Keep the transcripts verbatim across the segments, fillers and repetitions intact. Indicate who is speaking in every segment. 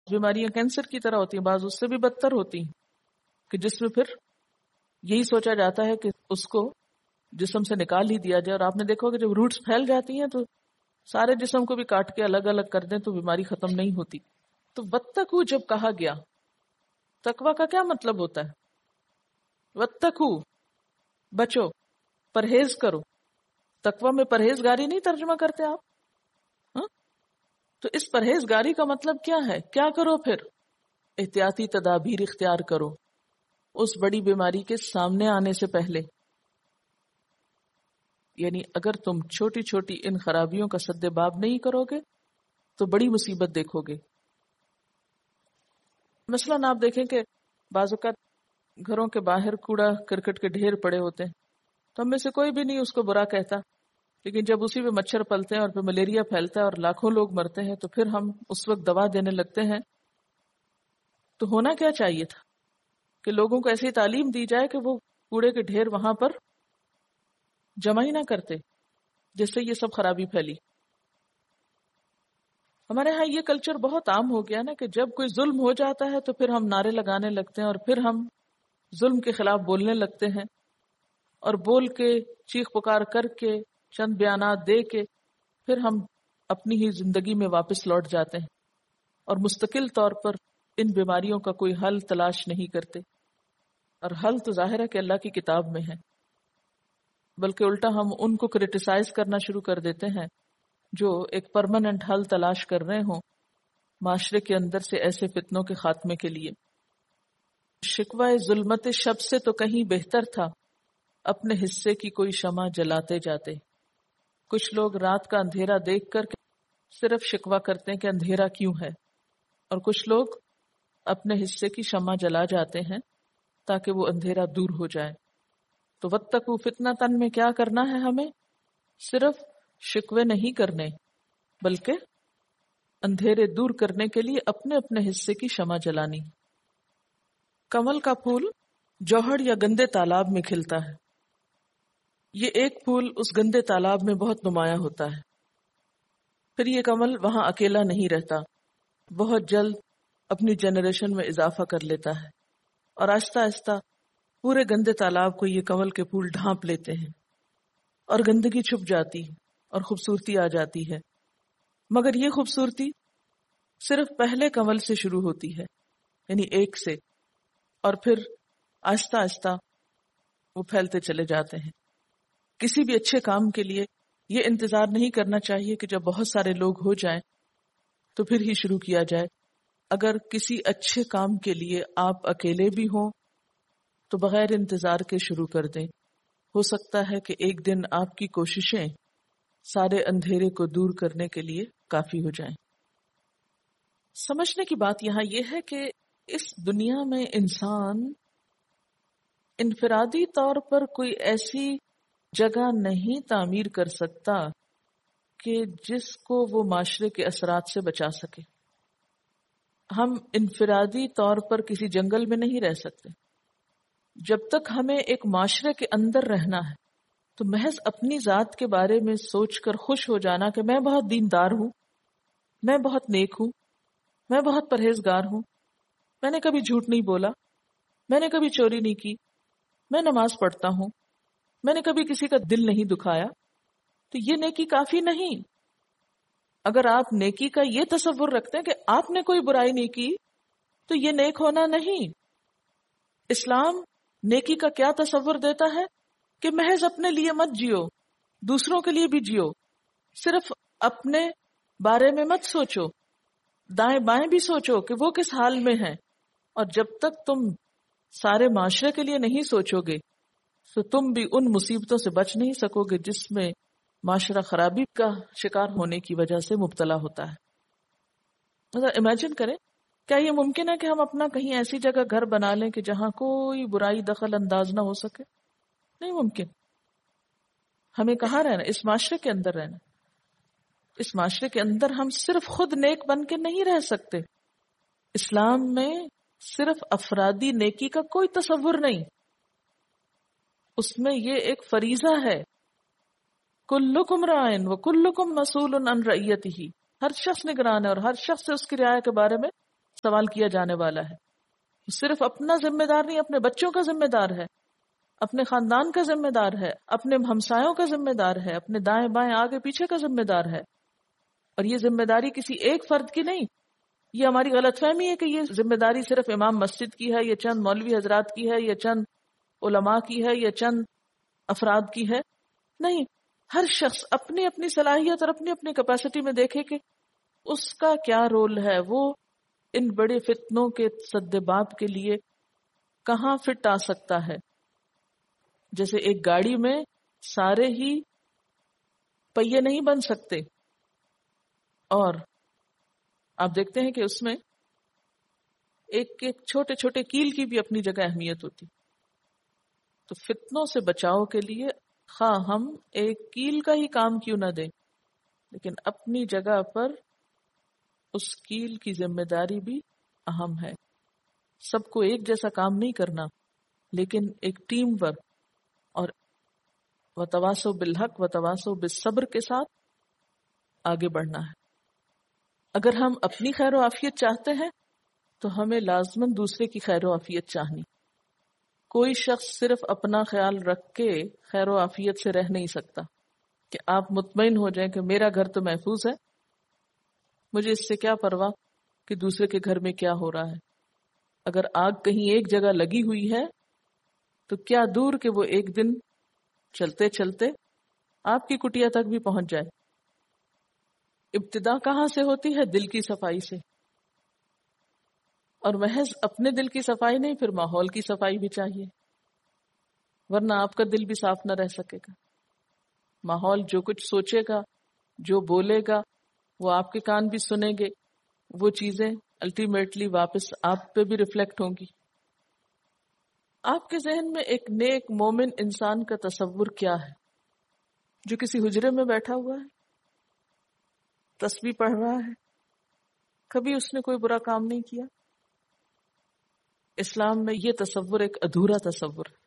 Speaker 1: بیماریاں کینسر کی طرح ہوتی ہیں، بعض اس سے بھی بدتر ہوتی ہیں، کہ جس میں پھر یہی سوچا جاتا ہے کہ اس کو جسم سے نکال ہی دیا جائے. اور آپ نے دیکھا کہ جب روٹس پھیل جاتی ہیں تو سارے جسم کو بھی کاٹ کے الگ الگ کر دیں تو بیماری ختم نہیں ہوتی. تو واتقوا جب کہا گیا، تقوی کا کیا مطلب ہوتا ہے؟ واتقوا بچو، پرہیز کرو. تقوی میں پرہیزگاری نہیں ترجمہ کرتے آپ؟ ہاں؟ تو اس پرہیزگاری کا مطلب کیا ہے؟ کیا کرو پھر؟ احتیاطی تدابیر اختیار کرو اس بڑی بیماری کے سامنے آنے سے پہلے. یعنی اگر تم چھوٹی چھوٹی ان خرابیوں کا سد باب نہیں کرو گے تو بڑی مصیبت دیکھو گے. مثلاً آپ دیکھیں کہ بعض اوقات گھروں کے باہر کوڑا کرکٹ کے ڈھیر پڑے ہوتے ہیں، تو ہم میں سے کوئی بھی نہیں اس کو برا کہتا، لیکن جب اسی پہ مچھر پلتے ہیں اور پھر ملیریا پھیلتا ہے اور لاکھوں لوگ مرتے ہیں تو پھر ہم اس وقت دوا دینے لگتے ہیں. تو ہونا کیا چاہیے تھا کہ لوگوں کو ایسی تعلیم دی جائے کہ وہ کوڑے کے ڈھیر وہاں پر جمع ہی نہ کرتے، جس سے یہ سب خرابی پھیلی. ہمارے ہاں یہ کلچر بہت عام ہو گیا نا کہ جب کوئی ظلم ہو جاتا ہے تو پھر ہم نعرے لگانے لگتے ہیں اور پھر ہم ظلم کے خلاف بولنے لگتے ہیں، اور بول کے چیخ پکار کر کے چند بیانات دے کے پھر ہم اپنی ہی زندگی میں واپس لوٹ جاتے ہیں اور مستقل طور پر ان بیماریوں کا کوئی حل تلاش نہیں کرتے. اور حل تو ظاہر ہے کہ اللہ کی کتاب میں ہے، بلکہ الٹا ہم ان کو کرٹیسائز کرنا شروع کر دیتے ہیں جو ایک پرماننٹ حل تلاش کر رہے ہوں معاشرے کے اندر سے ایسے فتنوں کے خاتمے کے لیے. شکوہ ظلمت شب سے تو کہیں بہتر تھا اپنے حصے کی کوئی شمع جلاتے جاتے. کچھ لوگ رات کا اندھیرا دیکھ کر صرف شکوہ کرتے ہیں کہ اندھیرا کیوں ہے، اور کچھ لوگ اپنے حصے کی شمع جلا جاتے ہیں تاکہ وہ اندھیرا دور ہو جائے. تو واتقوا فتنۃ میں کیا کرنا ہے؟ ہمیں صرف شکوے نہیں کرنے بلکہ اندھیرے دور کرنے کے لیے اپنے اپنے حصے کی شمع جلانی. کمل کا پھول جوہر یا گندے تالاب میں کھلتا ہے. یہ ایک پھول اس گندے تالاب میں بہت نمایاں ہوتا ہے. پھر یہ کمل وہاں اکیلا نہیں رہتا، بہت جلد اپنی جنریشن میں اضافہ کر لیتا ہے اور آہستہ آہستہ پورے گندے تالاب کو یہ کمل کے پھول ڈھانپ لیتے ہیں اور گندگی چھپ جاتی ہے اور خوبصورتی آ جاتی ہے. مگر یہ خوبصورتی صرف پہلے کمل سے شروع ہوتی ہے، یعنی ایک سے، اور پھر آہستہ آہستہ وہ پھیلتے چلے جاتے ہیں. کسی بھی اچھے کام کے لیے یہ انتظار نہیں کرنا چاہیے کہ جب بہت سارے لوگ ہو جائیں تو پھر ہی شروع کیا جائے. اگر کسی اچھے کام کے لیے آپ اکیلے بھی ہوں تو بغیر انتظار کے شروع کر دیں. ہو سکتا ہے کہ ایک دن آپ کی کوششیں سارے اندھیرے کو دور کرنے کے لیے کافی ہو جائیں. سمجھنے کی بات یہاں یہ ہے کہ اس دنیا میں انسان انفرادی طور پر کوئی ایسی جگہ نہیں تعمیر کر سکتا کہ جس کو وہ معاشرے کے اثرات سے بچا سکے. ہم انفرادی طور پر کسی جنگل میں نہیں رہ سکتے. جب تک ہمیں ایک معاشرے کے اندر رہنا ہے تو محض اپنی ذات کے بارے میں سوچ کر خوش ہو جانا کہ میں بہت دیندار ہوں، میں بہت نیک ہوں، میں بہت پرہیزگار ہوں، میں نے کبھی جھوٹ نہیں بولا، میں نے کبھی چوری نہیں کی، میں نماز پڑھتا ہوں، میں نے کبھی کسی کا دل نہیں دکھایا، تو یہ نیکی کافی نہیں. اگر آپ نیکی کا یہ تصور رکھتے ہیں کہ آپ نے کوئی برائی نہیں کی تو یہ نیک ہونا نہیں. اسلام نیکی کا کیا تصور دیتا ہے کہ محض اپنے لیے مت جیو، دوسروں کے لیے بھی جیو. صرف اپنے بارے میں مت سوچو، دائیں بائیں بھی سوچو کہ وہ کس حال میں ہیں. اور جب تک تم سارے معاشرے کے لیے نہیں سوچو گے تو تم بھی ان مصیبتوں سے بچ نہیں سکو گے جس میں معاشرہ خرابی کا شکار ہونے کی وجہ سے مبتلا ہوتا ہے. مطلب امیجن کریں، کیا یہ ممکن ہے کہ ہم اپنا کہیں ایسی جگہ گھر بنا لیں کہ جہاں کوئی برائی دخل انداز نہ ہو سکے؟ نہیں ممکن. ہمیں کہاں رہنا؟ اس معاشرے کے اندر رہنا. اس معاشرے کے اندر ہم صرف خود نیک بن کے نہیں رہ سکتے. اسلام میں صرف افرادی نیکی کا کوئی تصور نہیں، اس میں یہ ایک فریضہ ہے. کلکم رائن و کلکم مسئول عن رعیتہ. ہر شخص نگران ہے اور ہر شخص سے اس کی رعایا کے بارے میں سوال کیا جانے والا ہے. صرف اپنا ذمہ دار نہیں، اپنے بچوں کا ذمہ دار ہے، اپنے خاندان کا ذمہ دار ہے، اپنے ہمسایوں کا ذمہ دار ہے، اپنے دائیں بائیں آگے پیچھے کا ذمہ دار ہے. اور یہ ذمہ داری کسی ایک فرد کی نہیں. یہ ہماری غلط فہمی ہے کہ یہ ذمہ داری صرف امام مسجد کی ہے، یا چند مولوی حضرات کی ہے، یا چند علماء کی ہے، یا چند افراد کی ہے. نہیں، ہر شخص اپنی اپنی صلاحیت اور اپنی اپنی کیپیسٹی میں دیکھے کہ اس کا کیا رول ہے، وہ ان بڑے فتنوں کے سدباب کے لیے کہاں فٹ آ سکتا ہے. جیسے ایک گاڑی میں سارے ہی پہیے نہیں بن سکتے، اور آپ دیکھتے ہیں کہ اس میں ایک ایک چھوٹے چھوٹے کیل کی بھی اپنی جگہ اہمیت ہوتی. تو فتنوں سے بچاؤ کے لیے خواہ ہم ایک کیل کا ہی کام کیوں نہ دیں، لیکن اپنی جگہ پر اس کیل کی ذمہ داری بھی اہم ہے. سب کو ایک جیسا کام نہیں کرنا، لیکن ایک ٹیم ورک اور وتواصوا بالحق وتواصوا بالصبر کے ساتھ آگے بڑھنا ہے. اگر ہم اپنی خیر و عافیت چاہتے ہیں تو ہمیں لازماً دوسرے کی خیر و عافیت چاہنی. کوئی شخص صرف اپنا خیال رکھ کے خیر و عافیت سے رہ نہیں سکتا کہ آپ مطمئن ہو جائیں کہ میرا گھر تو محفوظ ہے، مجھے اس سے کیا پرواہ کہ دوسرے کے گھر میں کیا ہو رہا ہے. اگر آگ کہیں ایک جگہ لگی ہوئی ہے تو کیا دور کہ وہ ایک دن چلتے چلتے آپ کی کٹیا تک بھی پہنچ جائے. ابتدا کہاں سے ہوتی ہے؟ دل کی صفائی سے. اور محض اپنے دل کی صفائی نہیں، پھر ماحول کی صفائی بھی چاہیے، ورنہ آپ کا دل بھی صاف نہ رہ سکے گا. ماحول جو کچھ سوچے گا، جو بولے گا، وہ آپ کے کان بھی سنیں گے، وہ چیزیں الٹیمیٹلی واپس آپ پہ بھی ریفلیکٹ ہوں گی. آپ کے ذہن میں ایک نیک مومن انسان کا تصور کیا ہے؟ جو کسی حجرے میں بیٹھا ہوا ہے، تسبیح پڑھ رہا ہے، کبھی اس نے کوئی برا کام نہیں کیا. اسلام میں یہ تصور ایک ادھورا تصور ہے.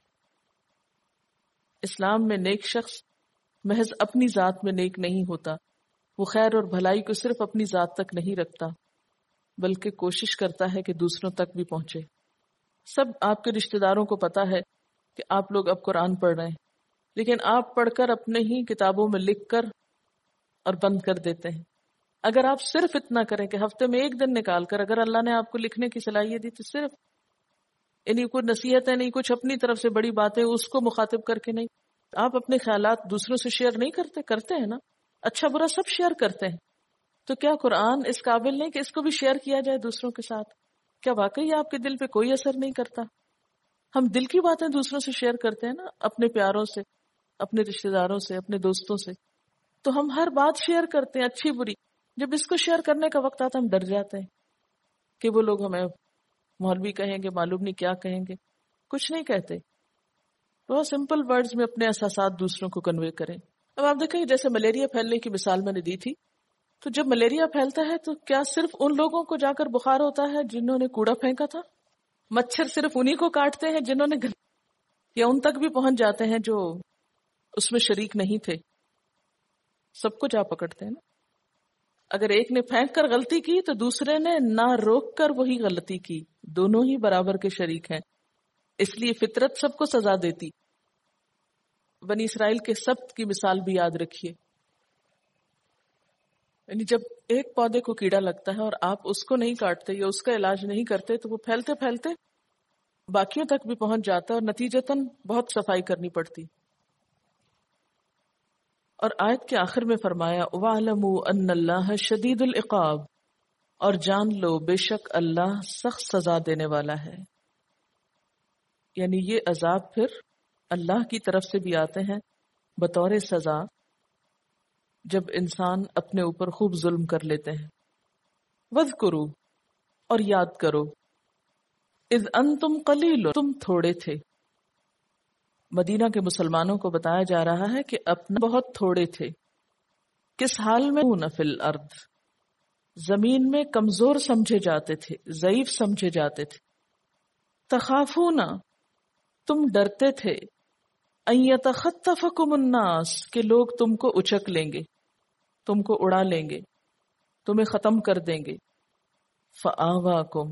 Speaker 1: اسلام میں نیک شخص محض اپنی ذات میں نیک نہیں ہوتا، وہ خیر اور بھلائی کو صرف اپنی ذات تک نہیں رکھتا بلکہ کوشش کرتا ہے کہ دوسروں تک بھی پہنچے. سب آپ کے رشتہ داروں کو پتا ہے کہ آپ لوگ اب قرآن پڑھ رہے ہیں، لیکن آپ پڑھ کر اپنے ہی کتابوں میں لکھ کر اور بند کر دیتے ہیں. اگر آپ صرف اتنا کریں کہ ہفتے میں ایک دن نکال کر، اگر اللہ نے آپ کو لکھنے کی صلاحیت دی تو صرف یعنی کوئی نصیحتیں نہیں، کچھ اپنی طرف سے بڑی باتیں اس کو مخاطب کر کے نہیں، آپ اپنے خیالات دوسروں سے شیئر نہیں کرتے کرتے ہیں نا، اچھا برا سب شیئر کرتے ہیں. تو کیا قرآن اس قابل نہیں کہ اس کو بھی شیئر کیا جائے دوسروں کے ساتھ؟ کیا واقعی آپ کے دل پہ کوئی اثر نہیں کرتا؟ ہم دل کی باتیں دوسروں سے شیئر کرتے ہیں نا، اپنے پیاروں سے، اپنے رشتہ داروں سے، اپنے دوستوں سے. تو ہم ہر بات شیئر کرتے ہیں، اچھی بری. جب اس کو شیئر کرنے کا وقت آتا ہے ہم ڈر جاتے ہیں کہ وہ لوگ ہمیں مولوی کہیں گے، معلوم نہیں کیا کہیں گے. کچھ نہیں کہتے، بہت سمپل ورڈز میں اپنے احساسات دوسروں کو کنوے کریں. اب آپ دیکھیں جیسے ملیریا پھیلنے کی مثال میں نے دی تھی، تو جب ملیریا پھیلتا ہے تو کیا صرف ان لوگوں کو جا کر بخار ہوتا ہے جنہوں نے کوڑا پھینکا تھا؟ مچھر صرف انہی کو کاٹتے ہیں جنہوں نے گل... یا ان تک بھی پہنچ جاتے ہیں جو اس میں شریک نہیں تھے؟ سب کو جا پکڑتے ہیں نا. اگر ایک نے پھینک کر غلطی کی تو دوسرے نے نہ روک کر وہی غلطی کی، دونوں ہی برابر کے شریک ہیں. اس لیے فطرت سب کو سزا دیتی. بنی اسرائیل کے سبت کی مثال بھی یاد رکھیے. یعنی جب ایک پودے کو کیڑا لگتا ہے اور آپ اس کو نہیں کاٹتے یا اس کا علاج نہیں کرتے تو وہ پھیلتے پھیلتے باقیوں تک بھی پہنچ جاتا ہے اور نتیجتاً بہت صفائی کرنی پڑتی. اور آیت کے آخر میں فرمایا وَاعْلَمُوا أَنَّ اللَّهَ شَدِيدُ الْعِقَابِ، اور جان لو بے شک اللہ سخت سزا دینے والا ہے. یعنی یہ عذاب پھر اللہ کی طرف سے بھی آتے ہیں بطور سزا جب انسان اپنے اوپر خوب ظلم کر لیتے ہیں. وَاذْكُرُوا، اور یاد کرو، اذ انتم قلیل، تم تھوڑے تھے. مدینہ کے مسلمانوں کو بتایا جا رہا ہے کہ اپنا بہت تھوڑے تھے. کس حال میں؟ فی الارض، زمین میں کمزور سمجھے جاتے تھے، ضعیف سمجھے جاتے تھے. تخافون، تم ڈرتے تھے، ان یتخطفکم الناس، کہ لوگ تم کو اچک لیں گے، تم کو اڑا لیں گے، تمہیں ختم کر دیں گے. فآواکم